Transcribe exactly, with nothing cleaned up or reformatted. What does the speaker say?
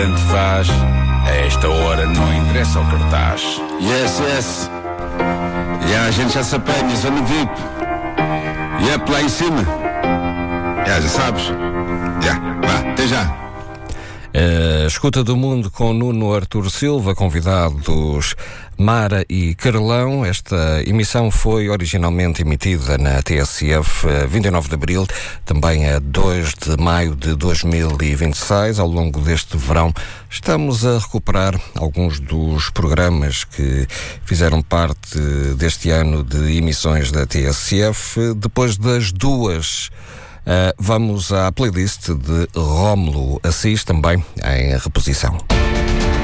Tanto faz, a esta hora não interessa o cartaz. Yes, yes. E a gente já se apanha, zona V I P. E é lá em cima. Já, já sabes. Já, vá, até já. A Escuta do Mundo com Nuno Artur Silva, convidados Mara e Carlão. Esta emissão foi originalmente emitida na T S F a vinte e nove de abril, também a dois de maio de dois mil e vinte e seis. Ao longo deste verão estamos a recuperar alguns dos programas que fizeram parte deste ano de emissões da T S F. Depois das duas, Uh, vamos à playlist de Rómulo Assis, também em reposição.